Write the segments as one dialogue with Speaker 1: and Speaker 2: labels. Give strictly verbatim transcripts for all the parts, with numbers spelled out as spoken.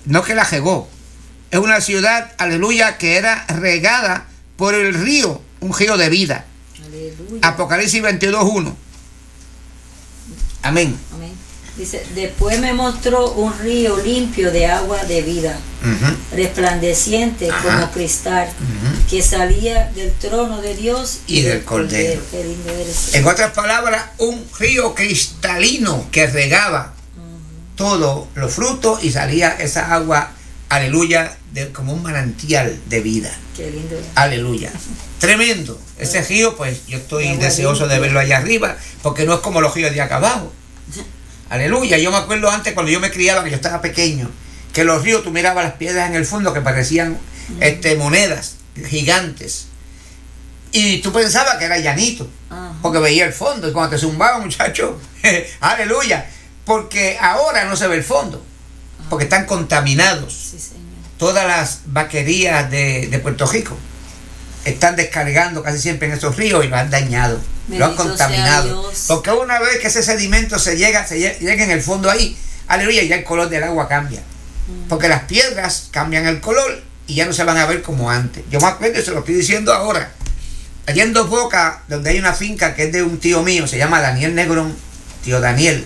Speaker 1: no que la regó. Es una ciudad, aleluya, que era regada por el río, un río de vida.
Speaker 2: Aleluya.
Speaker 1: Apocalipsis veintidós uno. Amén.
Speaker 2: Amén. Dice, después me mostró un río limpio de agua de vida,
Speaker 1: Uh-huh.
Speaker 2: resplandeciente
Speaker 1: Ajá.
Speaker 2: como cristal,
Speaker 1: Uh-huh.
Speaker 2: que salía del trono de Dios
Speaker 1: Y del Cordero.
Speaker 2: Qué lindo eres.
Speaker 1: En otras palabras, un río cristalino que regaba
Speaker 2: Ujú.
Speaker 1: todos los frutos y salía esa agua, aleluya, de, como un manantial de vida.
Speaker 2: Qué lindo eres.
Speaker 1: Aleluya. Tremendo. Ese río, pues yo estoy
Speaker 2: Agua
Speaker 1: deseoso de
Speaker 2: limpia.
Speaker 1: verlo allá arriba, porque no es como los ríos de acá abajo. Aleluya. Yo me acuerdo antes cuando yo me criaba, que yo estaba pequeño, que los ríos tú mirabas las piedras en el fondo que parecían este, monedas gigantes. Y tú pensabas que era llanito,
Speaker 2: Ajá.
Speaker 1: porque veía el fondo. Y cuando te zumbaba, muchacho, aleluya. Porque ahora no se ve el fondo, porque están contaminados.
Speaker 2: Sí, Señor.
Speaker 1: Todas las vaquerías de, de Puerto Rico están descargando casi siempre en esos ríos y lo han dañado, lo han
Speaker 2: Bendito sea
Speaker 1: contaminado.
Speaker 2: Dios.
Speaker 1: Porque una vez que ese sedimento se llega, se lle- llega en el fondo ahí, aleluya, ya el color del agua cambia. Porque las piedras cambian el color y ya no se van a ver como antes. Yo me acuerdo y se lo estoy diciendo ahora. Allá en Dos Bocas, donde hay una finca que es de un tío mío, se llama Daniel Negrón, tío Daniel,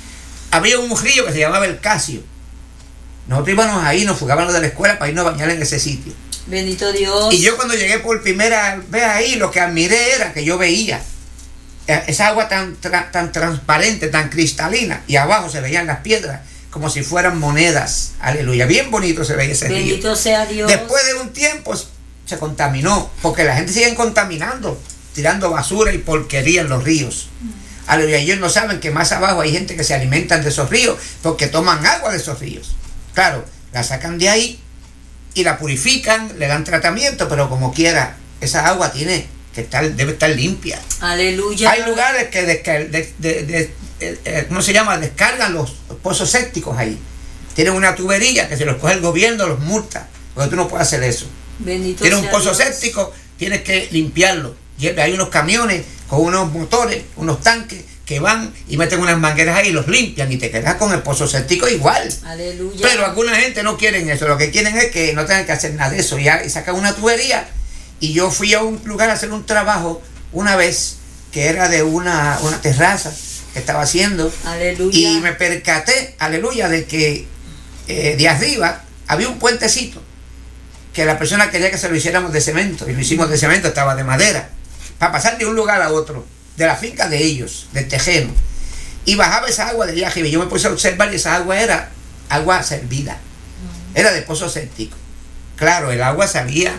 Speaker 1: había un río que se llamaba el Casio. Nosotros íbamos ahí, nos fugábamos de la escuela para irnos a bañar en ese sitio.
Speaker 2: Bendito Dios.
Speaker 1: Y yo cuando llegué por primera vez ahí, lo que admiré era que yo veía eh, esa agua tan, tra- tan transparente, tan cristalina, y abajo se veían las piedras como si fueran monedas. Aleluya, bien bonito se veía ese río.
Speaker 2: Bendito sea Dios.
Speaker 1: Después de un tiempo se contaminó, porque la gente sigue contaminando, tirando basura y porquería en los ríos. Aleluya, ellos no saben que más abajo hay gente que se alimentan de esos ríos, porque toman agua de esos ríos. Claro, la sacan de ahí y la purifican, le dan tratamiento, pero como quiera, esa agua tiene que estar, debe estar limpia.
Speaker 2: Aleluya.
Speaker 1: Hay lugares que desca- de, de, de, eh, eh, ¿cómo se llama? Descargan los, los pozos sépticos ahí. Tienen una tubería que se los coge el gobierno, los multa, porque tú no puedes hacer eso.
Speaker 2: Bendito
Speaker 1: Tienes un
Speaker 2: sea
Speaker 1: pozo
Speaker 2: Dios.
Speaker 1: séptico, tienes que limpiarlo. Y hay unos camiones con unos motores, unos tanques que van y meten unas mangueras ahí y los limpian y te quedas con el pozo séptico igual.
Speaker 2: Aleluya.
Speaker 1: Pero alguna gente no quieren eso, lo que quieren es que no tengan que hacer nada de eso, ya, y sacan una tubería. Y yo fui a un lugar a hacer un trabajo una vez que era de una, una terraza que estaba haciendo,
Speaker 2: Aleluya.
Speaker 1: y me percaté, aleluya, de que eh, de arriba había un puentecito que la persona quería que se lo hiciéramos de cemento, y lo hicimos de cemento, estaba de madera, para pasar de un lugar a otro, de la finca de ellos, del tejeno. Y bajaba esa agua de allá arriba, y yo me puse a observar y esa agua era agua servida, era de pozo séptico. Claro, el agua salía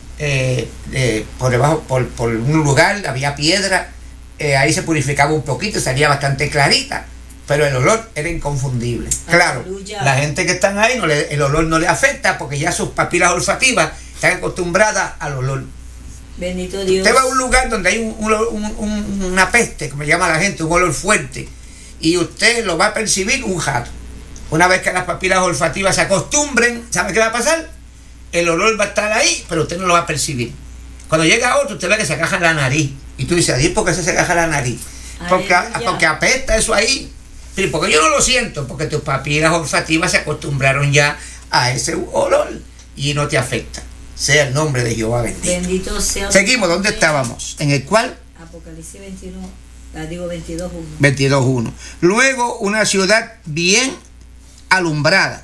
Speaker 1: eh, eh, por debajo, por, por un lugar, había piedra, eh, ahí se purificaba un poquito, salía bastante clarita, pero el olor era inconfundible. Claro,
Speaker 2: Aleluya.
Speaker 1: la gente que están ahí, no le, el olor no le afecta porque ya sus papilas olfativas están acostumbradas al olor.
Speaker 2: Bendito Dios.
Speaker 1: Usted va a un lugar donde hay un, un, un, un, una peste, como llama la gente, un olor fuerte, y usted lo va a percibir un jato. Una vez que las papilas olfativas se acostumbren, ¿sabe qué va a pasar? El olor va a estar ahí, pero usted no lo va a percibir. Cuando llega otro, usted ve que se agaja la nariz. Y tú dices, ¿y por qué se agaja la nariz? Porque,
Speaker 2: Aleluya.
Speaker 1: porque apesta eso ahí. Pero porque yo no lo siento, porque tus papilas olfativas se acostumbraron ya a ese olor y no te afecta. Sea el nombre de Jehová bendito.
Speaker 2: Bendito sea.
Speaker 1: Seguimos, ¿dónde estábamos? En el cual
Speaker 2: Apocalipsis veintiuno, ah, digo veintidós uno.
Speaker 1: veintidós uno. Luego, una ciudad bien alumbrada.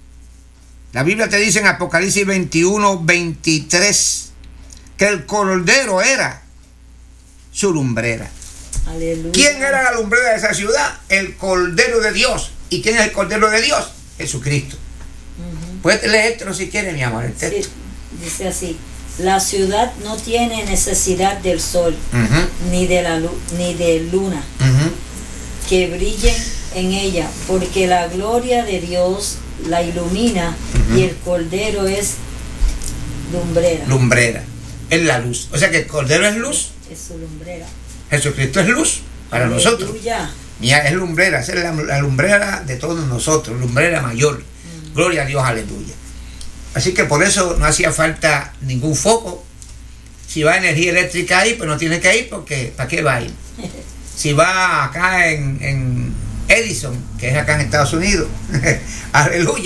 Speaker 1: La Biblia te dice en Apocalipsis veintiuno, veintitrés que el cordero era su lumbrera.
Speaker 2: Aleluya.
Speaker 1: ¿Quién era la lumbrera de esa ciudad? El Cordero de Dios. ¿Y quién es el Cordero de Dios? Jesucristo.
Speaker 2: Ujú.
Speaker 1: Puedes leértelo si quieres, mi amor, el texto.
Speaker 2: Sí, dice así: la ciudad no tiene necesidad del sol,
Speaker 1: Ujú,
Speaker 2: ni de la luz, ni de luna,
Speaker 1: ujú.
Speaker 2: que brillen en ella, porque la gloria de Dios la ilumina,
Speaker 1: Ujú.
Speaker 2: y el cordero es lumbrera.
Speaker 1: Lumbrera. Es la luz. O sea que el Cordero es luz.
Speaker 2: Es su lumbrera.
Speaker 1: Jesucristo es luz para nosotros.
Speaker 2: Aleluya.
Speaker 1: Mira, es lumbrera, esa es la, la lumbrera de todos nosotros, lumbrera mayor.
Speaker 2: Mm.
Speaker 1: Gloria a Dios, aleluya. Así que por eso no hacía falta ningún foco. Si va energía eléctrica ahí, pues no tiene que ir, porque ¿para qué va a ir? Si va acá en, en Edison, que es acá en Estados Unidos, aleluya,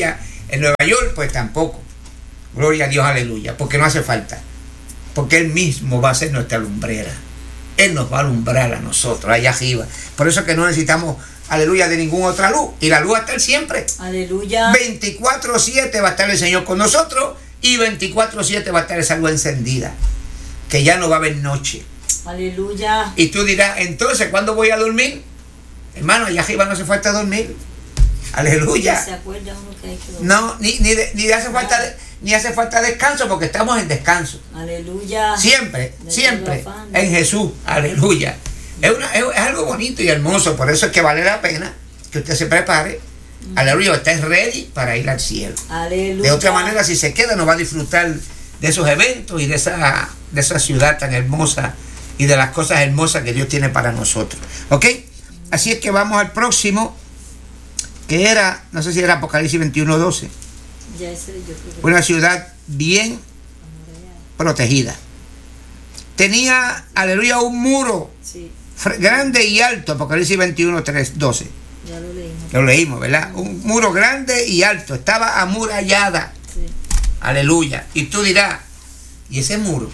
Speaker 1: En Nueva York, pues tampoco. Gloria a Dios, aleluya, porque no hace falta. Porque Él mismo va a ser nuestra lumbrera. Él nos va a alumbrar a nosotros, allá arriba. Por eso es que no necesitamos, aleluya, de ninguna otra luz. Y la luz va a estar siempre.
Speaker 2: Aleluya.
Speaker 1: veinticuatro siete va a estar el Señor con nosotros y veinticuatro siete va a estar esa luz encendida. Que ya no va a haber noche.
Speaker 2: Aleluya.
Speaker 1: Y tú dirás, entonces, ¿cuándo voy a dormir? Hermano, allá arriba no hace falta dormir. Aleluya.
Speaker 2: ¿Se acuerda uno que hay que dormir?
Speaker 1: No, ni, ni, de, ni, hace falta de, ni hace falta descanso porque estamos en descanso.
Speaker 2: Aleluya.
Speaker 1: Siempre, siempre en Jesús. Aleluya. Es, una, es, es algo bonito y hermoso. Por eso es que vale la pena que usted se prepare. Mm. Aleluya. Esté ready para ir al cielo.
Speaker 2: Aleluya.
Speaker 1: De otra manera, si se queda, no va a disfrutar de esos eventos y de esa, de esa ciudad tan hermosa y de las cosas hermosas que Dios tiene para nosotros. ¿Ok? Así es que vamos al próximo, que era, no sé si era Apocalipsis veintiuno doce.
Speaker 2: Ya ese yo creo que...
Speaker 1: Una ciudad bien protegida. Tenía, aleluya, un muro sí. grande y alto. Apocalipsis veintiuno doce.
Speaker 2: Ya lo leímos.
Speaker 1: Lo leímos, ¿verdad? Un muro grande y alto. Estaba amurallada. Sí. Aleluya. Y tú dirás, ¿y ese muro?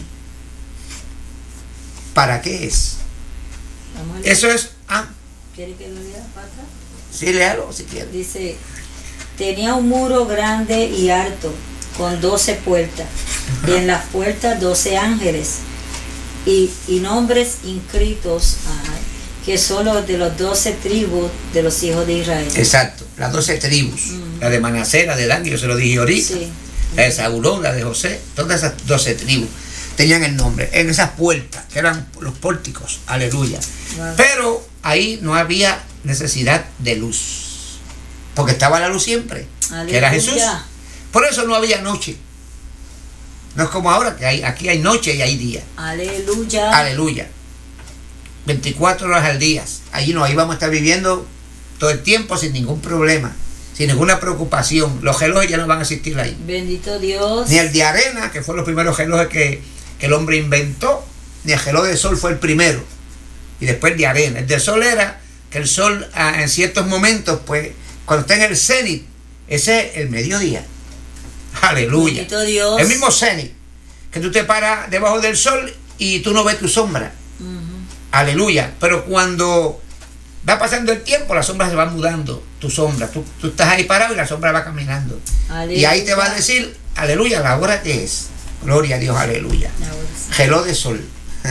Speaker 1: ¿Para qué es? Eso es... Ah,
Speaker 2: ¿quiere que lo lea para atrás?
Speaker 1: Sí, léalo si quiere.
Speaker 2: Dice, tenía un muro grande y alto, con doce puertas, uh-huh. y en las puertas doce ángeles, y, y nombres inscritos, ajá, que son los de los doce tribus de los hijos de Israel.
Speaker 1: Exacto, las doce tribus, uh-huh. la de Manasés, la de Dan, yo se lo dije ahorita, sí. la de Zabulón, la de José, todas esas doce tribus tenían el nombre, en esas puertas, que eran los pórticos, aleluya. Wow. Pero ahí no había necesidad de luz, porque estaba la luz siempre, aleluya. Que era Jesús. Por eso no había noche. No es como ahora, que hay, aquí hay noche y hay día.
Speaker 2: Aleluya.
Speaker 1: Aleluya. veinticuatro horas al día. Allí nos íbamos a estar viviendo todo el tiempo sin ningún problema, sin ninguna preocupación. Los relojes ya no van a existir ahí.
Speaker 2: Bendito Dios.
Speaker 1: Ni el de arena, que fue los primeros relojes que, que el hombre inventó, ni el reloj de sol fue el primero. Y después el de arena. El de sol era que el sol ah, en ciertos momentos, pues, cuando está en el cenit, ese es el mediodía. Aleluya.
Speaker 2: Bendito Dios.
Speaker 1: El mismo cenit, que tú te paras debajo del sol y tú no ves tu sombra.
Speaker 2: Uh-huh.
Speaker 1: Aleluya. Pero cuando va pasando el tiempo, la sombra se va mudando, tu sombra. Tú, tú estás ahí parado y la sombra va caminando. Aleluya. Y ahí te va a decir, aleluya, la hora que es. Gloria a Dios, aleluya. Reloj de sol.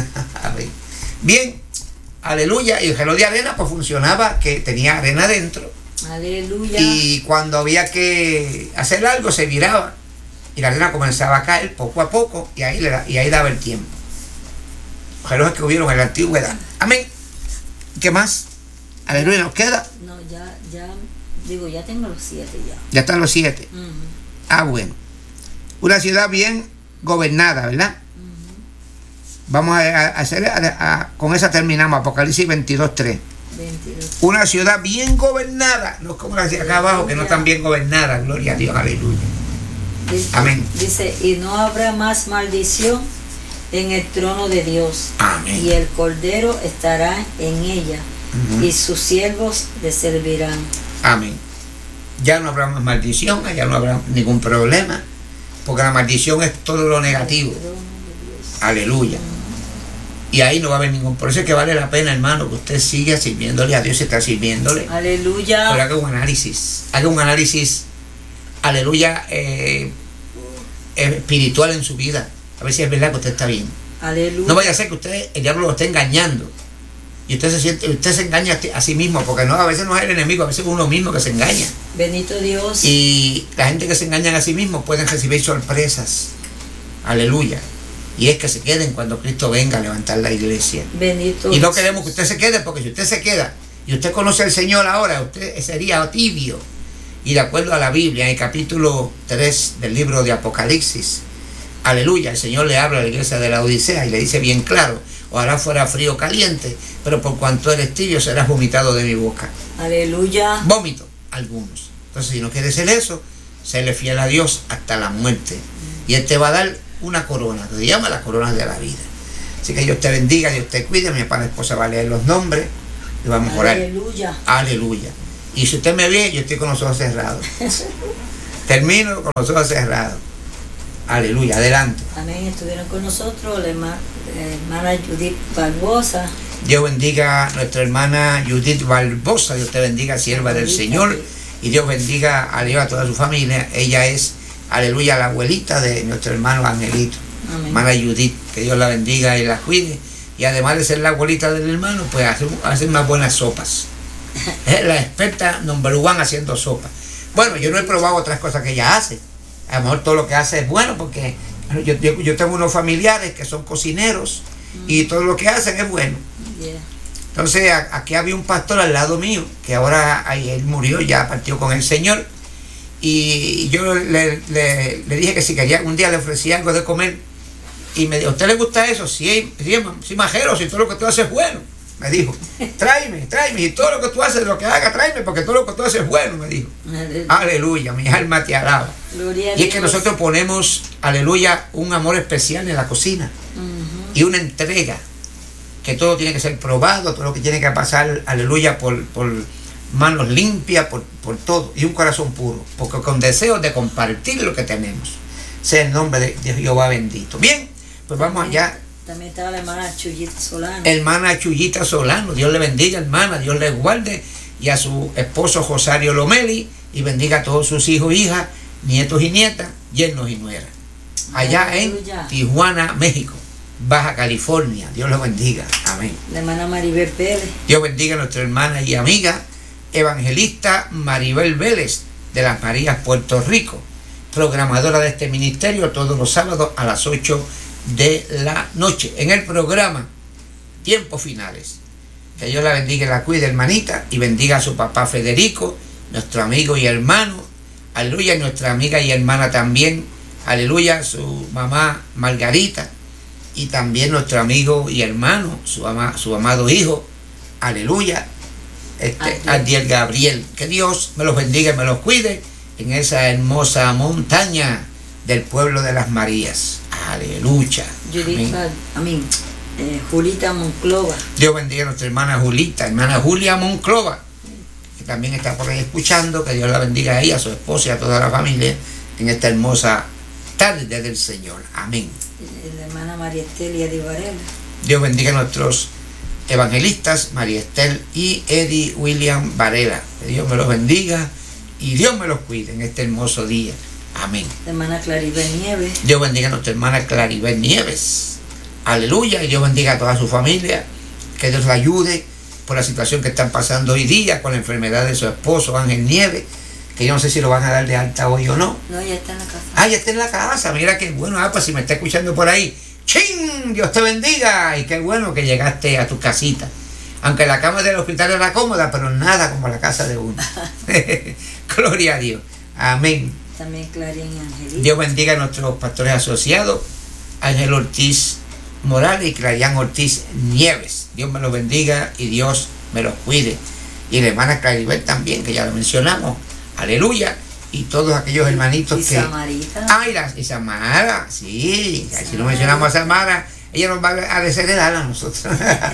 Speaker 1: Bien, aleluya. Y el reloj de arena pues funcionaba que tenía arena dentro.
Speaker 2: Aleluya.
Speaker 1: Y cuando había que hacer algo se viraba y la arena comenzaba a caer poco a poco y ahí, le da, y ahí daba el tiempo. Relojes que hubieron en la antigüedad. Amén. ¿Qué más? Aleluya, ¿nos queda?
Speaker 2: No, ya, ya, digo, ya tengo los siete ya.
Speaker 1: Ya están los siete.
Speaker 2: Uh-huh.
Speaker 1: Ah, bueno. Una ciudad bien gobernada, ¿verdad?
Speaker 2: Uh-huh.
Speaker 1: Vamos a hacer, a, a, con esa terminamos, Apocalipsis veintidós tres.
Speaker 2: veintidós.
Speaker 1: Una ciudad bien gobernada, no es como la de acá abajo, que no están bien gobernadas, gloria a Dios, aleluya.
Speaker 2: Dice,
Speaker 1: amén.
Speaker 2: Dice, y no habrá más maldición en el trono de Dios.
Speaker 1: Amén.
Speaker 2: Y el Cordero estará en ella, uh-huh. y sus siervos le servirán.
Speaker 1: Amén. Ya no habrá más maldición, ya no habrá ningún problema, porque la maldición es todo lo negativo. Aleluya. Y ahí no va a haber ningún. Por eso es que vale la pena, hermano, que usted siga sirviéndole a Dios y está sirviéndole.
Speaker 2: Aleluya.
Speaker 1: Pero haga un análisis. Haga un análisis, aleluya, eh, espiritual en su vida. A ver si es verdad que usted está bien.
Speaker 2: Aleluya.
Speaker 1: No vaya a ser que usted, el diablo lo esté engañando. Y usted se siente, usted se engaña a sí mismo, porque no, a veces no es el enemigo, a veces es uno mismo que se engaña.
Speaker 2: Bendito Dios.
Speaker 1: Y la gente que se engaña a sí mismo pueden recibir sorpresas. Aleluya. Y es que se queden cuando Cristo venga a levantar la iglesia.
Speaker 2: Bendito.
Speaker 1: Y no queremos que usted se quede, porque si usted se queda y usted conoce al Señor ahora, usted sería tibio. Y de acuerdo a la Biblia, en el capítulo tres del libro de Apocalipsis, aleluya, el Señor le habla a la iglesia de la Odisea y le dice bien claro: ojalá fuera frío o caliente, pero por cuanto eres tibio serás vomitado de mi boca.
Speaker 2: Aleluya.
Speaker 1: Vómito, algunos. Entonces, si no quiere ser eso, séle fiel a Dios hasta la muerte. Y Él te va a dar una corona, que se llama la corona de la vida. Así que Dios te bendiga, Dios te cuide. Mi padre esposa va a leer los nombres y vamos a orar.
Speaker 2: Aleluya.
Speaker 1: Aleluya. Y si usted me ve, yo estoy con los ojos cerrados. Termino con los ojos cerrados. Aleluya, adelante.
Speaker 2: Amén. Estuvieron con nosotros la hermana, la hermana Judith Barbosa.
Speaker 1: Dios bendiga a nuestra hermana Judith Barbosa. Dios te bendiga, sierva del Señor. Y Dios bendiga a toda su familia. Ella es, aleluya, la abuelita de nuestro hermano Angelito. Amén. Hermana Judith, que Dios la bendiga y la cuide. Y además de ser la abuelita del hermano, pues hace, hace unas buenas sopas. Es la experta number one haciendo sopas. Bueno, yo no he probado otras cosas que ella hace. A lo mejor todo lo que hace es bueno, porque yo, yo, yo tengo unos familiares que son cocineros y todo lo que hacen es bueno. Yeah. Entonces, a, aquí había un pastor al lado mío, que ahora ahí, él murió, ya partió con el Señor. Y yo le, le, le dije que si quería, un día le ofrecí algo de comer. Y me dijo, ¿a usted le gusta eso? Sí, sí, sí, majero, si todo lo que tú haces es bueno. Me dijo, tráeme, tráeme, y todo lo que tú haces, lo que haga, tráeme, porque todo lo que tú haces es bueno, me dijo. Aleluya, aleluya, mi alma te alaba. Gloria y es que nosotros ponemos, aleluya, un amor especial en la cocina. Uh-huh. Y una entrega, que todo tiene que ser probado, todo lo que tiene que pasar, aleluya, por, por manos limpias, por, por todo, y un corazón puro, porque con deseos de compartir lo que tenemos. Sea el nombre de, de Jehová bendito. Bien, pues vamos allá.
Speaker 2: También estaba la hermana Chuyita Solano.
Speaker 1: Hermana Chuyita Solano, Dios le bendiga, hermana, Dios le guarde, y a su esposo Rosario Lomeli, y bendiga a todos sus hijos, hijas, nietos y nietas, yernos y nueras. Allá Aleluya. En Tijuana, México, Baja California, Dios los bendiga, amén.
Speaker 2: La hermana Maribel Pérez.
Speaker 1: Dios bendiga a nuestra hermana y amiga, evangelista Maribel Vélez, de las Marías, Puerto Rico, programadora de este ministerio todos los sábados a las ocho de la noche, en el programa Tiempos Finales. Que Dios la bendiga y la cuide, hermanita, y bendiga a su papá Federico, nuestro amigo y hermano, aleluya, nuestra amiga y hermana también, aleluya, su mamá Margarita, y también nuestro amigo y hermano, su, ama, su amado hijo, aleluya, este, Adiel Gabriel. Que Dios me los bendiga y me los cuide en esa hermosa montaña del pueblo de las Marías. Aleluya.
Speaker 2: Amén. Amén. Eh, Julita Monclova.
Speaker 1: Dios bendiga a nuestra hermana Julita, hermana Julia Monclova, que también está por ahí escuchando. Que Dios la bendiga a ella, a su esposa y a toda la familia en esta hermosa tarde del Señor. Amén.
Speaker 2: La hermana María Estel y Eddie Varela.
Speaker 1: Dios bendiga a nuestros evangelistas, María Estel y Eddie William Varela. Que Dios me los bendiga y Dios me los cuide en este hermoso día. Amén.
Speaker 2: La hermana Claribel Nieves.
Speaker 1: Dios bendiga a nuestra hermana Claribel Nieves. Aleluya. Y Dios bendiga a toda su familia. Que Dios la ayude por la situación que están pasando hoy día con la enfermedad de su esposo Ángel Nieves. Que yo no sé si lo van a dar de alta hoy o no.
Speaker 2: No, ya está en la casa.
Speaker 1: Ah, ya está en la casa. Mira qué bueno. Ah, pues si me está escuchando por ahí. ¡Chin! Dios te bendiga. Y qué bueno que llegaste a tu casita. Aunque la cama del hospital era cómoda, pero nada como la casa de uno. Gloria a Dios. Amén.
Speaker 2: También Clarín Angelito.
Speaker 1: Dios bendiga a nuestros pastores asociados, Ángel Ortiz Morales y Clarian Ortiz Nieves. Dios me los bendiga y Dios me los cuide. Y la hermana Claribel también, que ya lo mencionamos. Aleluya. Y todos aquellos hermanitos
Speaker 2: y
Speaker 1: que...
Speaker 2: Samarita.
Speaker 1: Ah, y, la, y Samara, sí. Samara. Si no mencionamos a Samara, ella nos va a desheredar a nosotros.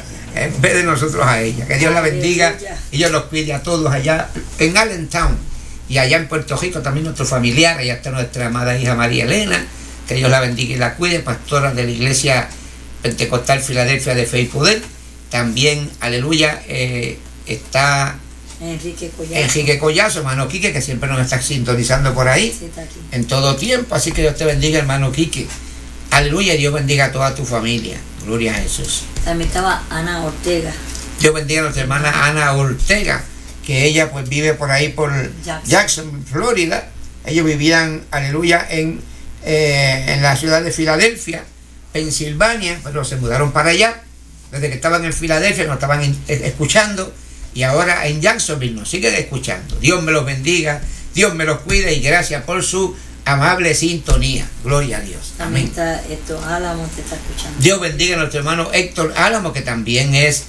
Speaker 1: En vez de nosotros a ella. Que Dios la bendiga y Dios los cuide a todos allá en Allentown. Y allá en Puerto Rico también nuestro familiar, allá está nuestra amada hija María Elena, que Dios la bendiga y la cuide, pastora de la iglesia Pentecostal Filadelfia de Fe y Poder. También, aleluya, eh, está
Speaker 2: Enrique Collazo.
Speaker 1: Enrique Collazo, hermano Quique, que siempre nos está sintonizando por ahí,
Speaker 2: sí, está aquí.
Speaker 1: En todo tiempo. Así que Dios te bendiga, hermano Quique. Aleluya, y Dios bendiga a toda tu familia. Gloria a Jesús.
Speaker 2: También estaba Ana Ortega.
Speaker 1: Dios bendiga a nuestra hermana Ana Ortega, que ella pues vive por ahí por Jackson, Jackson Florida. Ellos vivían, aleluya, en, eh, en la ciudad de Filadelfia, Pensilvania, pero se mudaron para allá. Desde que estaban en Filadelfia nos estaban in, eh, escuchando, y ahora en Jacksonville nos siguen escuchando. Dios me los bendiga, Dios me los cuide, y gracias por su amable sintonía. Gloria a Dios.
Speaker 2: También está Héctor Álamo, que está escuchando.
Speaker 1: Dios bendiga a nuestro hermano Héctor Álamo, que también es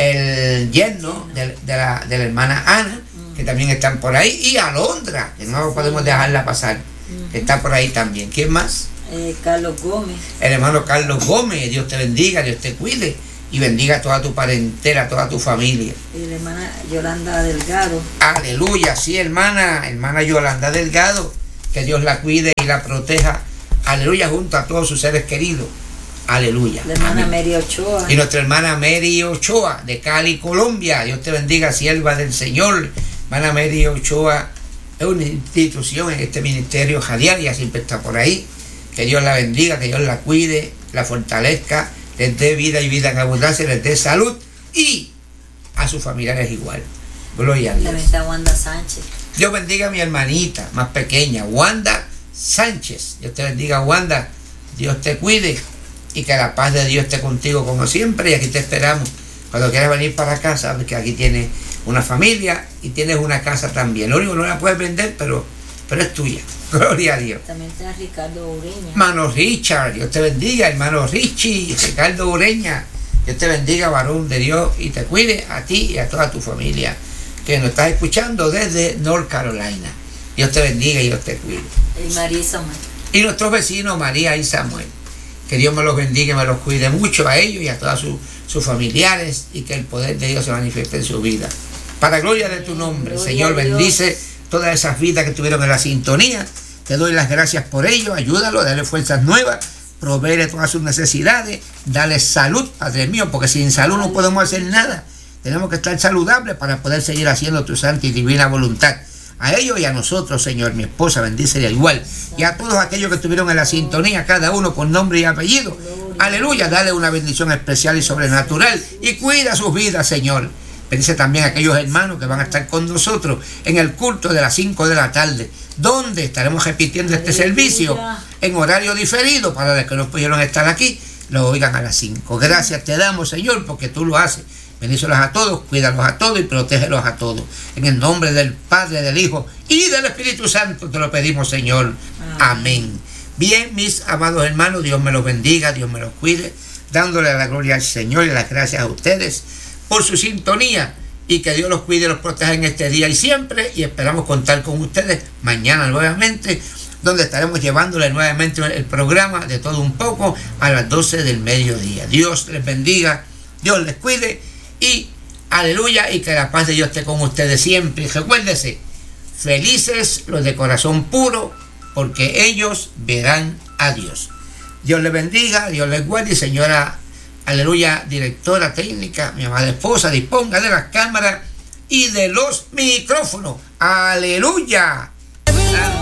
Speaker 1: el yerno de, de, la, de la hermana Ana, uh-huh. que también están por ahí, y Alondra, que no sí. podemos dejarla pasar, uh-huh. que está por ahí también. ¿Quién más?
Speaker 2: Eh, Carlos Gómez.
Speaker 1: El hermano Carlos Gómez. Dios te bendiga, Dios te cuide y bendiga a toda tu parentela, a toda tu familia.
Speaker 2: Y la hermana Yolanda Delgado.
Speaker 1: Aleluya, sí, hermana, hermana Yolanda Delgado, que Dios la cuide y la proteja, aleluya, junto a todos sus seres queridos, aleluya.
Speaker 2: La hermana
Speaker 1: Amén.
Speaker 2: Mary Ochoa.
Speaker 1: Y nuestra hermana Mary Ochoa, de Cali, Colombia. Dios te bendiga, sierva del Señor. Hermana Mary Ochoa es una institución en este ministerio radial, ya siempre está por ahí. Que Dios la bendiga, que Dios la cuide, la fortalezca, les dé vida y vida en abundancia, les dé salud, y a sus familiares igual. Gloria a Dios.
Speaker 2: También está Wanda Sánchez.
Speaker 1: Dios bendiga a mi hermanita más pequeña, Wanda Sánchez. Dios te bendiga, Wanda. Dios te cuide y que la paz de Dios esté contigo como siempre. Y aquí te esperamos. Cuando quieras venir para acá, sabes que aquí tienes una familia y tienes una casa también. Lo único que no la puedes vender, pero, pero es tuya. Gloria a Dios.
Speaker 2: También está Ricardo Ureña.
Speaker 1: Hermano Richard, Dios te bendiga. Hermano Richie, Ricardo Ureña. Dios te bendiga, varón de Dios, y te cuide a ti y a toda tu familia que nos estás escuchando desde North Carolina. Dios te bendiga y Dios te cuide.
Speaker 2: Y María y Samuel.
Speaker 1: Y nuestros vecinos María y Samuel. Que Dios me los bendiga y me los cuide mucho a ellos y a todos sus, sus familiares, y que el poder de Dios se manifieste en su vida. Para gloria de tu nombre,
Speaker 2: Gloria
Speaker 1: Señor, bendice todas esas vidas que tuvieron en la sintonía. Te doy las gracias por ello. Ayúdalo, dale fuerzas nuevas, proveele todas sus necesidades, dale salud, Padre mío, porque sin salud no podemos hacer nada. Tenemos que estar saludables para poder seguir haciendo tu santa y divina voluntad. A ellos y a nosotros, Señor, mi esposa, bendícele igual. Y a todos aquellos que estuvieron en la sintonía, cada uno con nombre y apellido. Aleluya, dale una bendición especial y sobrenatural. Y cuida sus vidas, Señor. Bendice también a aquellos hermanos que van a estar con nosotros en el culto de las cinco de la tarde, donde estaremos repitiendo este servicio en horario diferido para los que no pudieron estar aquí, lo oigan a las cinco. Gracias te damos, Señor, porque tú lo haces. Bendícelos a todos, cuídalos a todos y protégelos a todos. En el nombre del Padre, del Hijo y del Espíritu Santo te lo pedimos, Señor. Amén. Amén. Bien, mis amados hermanos, Dios me los bendiga, Dios me los cuide, dándole la gloria al Señor y las gracias a ustedes por su sintonía, y que Dios los cuide y los proteja en este día y siempre, y esperamos contar con ustedes mañana nuevamente, donde estaremos llevándole nuevamente el programa de todo un poco a las doce del mediodía. Dios les bendiga, Dios les cuide, y aleluya, y que la paz de Dios esté con ustedes siempre. Y recuérdese, felices los de corazón puro, porque ellos verán a Dios. Dios les bendiga, Dios les guarde. Y señora, aleluya, directora técnica, mi amada esposa, disponga de las cámaras y de los micrófonos. Aleluya.